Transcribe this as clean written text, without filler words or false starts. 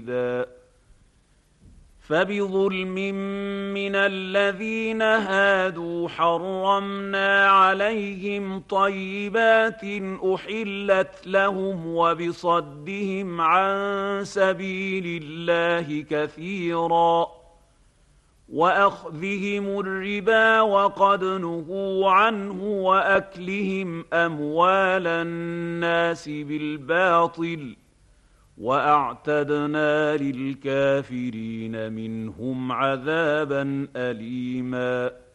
فبظلم من الذين هادوا حرمنا عليهم طيبات أحلت لهم وبصدهم عن سبيل الله كثيرا وأخذهم الربا وقد نهوا عنه وأكلهم أموال الناس بالباطل وأعتدنا للكافرين منهم عذابا أليما